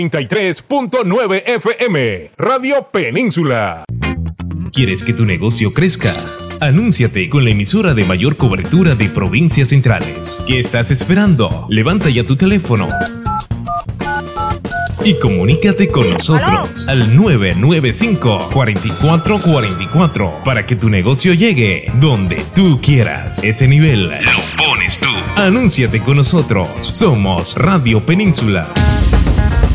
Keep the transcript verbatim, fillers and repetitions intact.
treinta y tres punto nueve F M, Radio Península. ¿Quieres que tu negocio crezca? Anúnciate con la emisora de mayor cobertura de provincias centrales. ¿Qué estás esperando? Levanta ya tu teléfono y comunícate con nosotros al nueve nueve cinco, cuatro cuatro cuatro cuatro para que tu negocio llegue donde tú quieras. Ese nivel lo pones tú. Anúnciate con nosotros. Somos Radio Península.